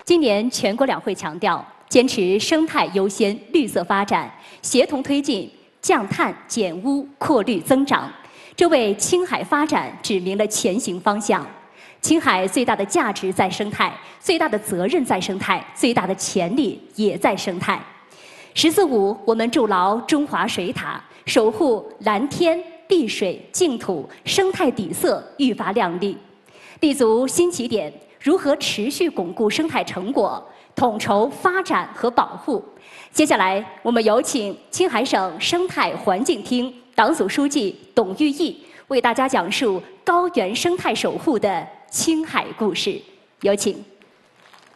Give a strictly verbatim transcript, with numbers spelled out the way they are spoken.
今年全国两会强调，坚持生态优先、绿色发展，协同推进降碳、减污、扩绿增长，这为青海发展指明了前行方向。青海最大的价值在生态，最大的责任在生态，最大的潜力也在生态。十四五，我们筑牢中华水塔，守护蓝天、碧水、净土，生态底色愈发亮丽。立足新起点，如何持续巩固生态成果，统筹发展和保护？接下来，我们有请青海省生态环境厅党组书记董玉毅为大家讲述高原生态守护的青海故事。有请。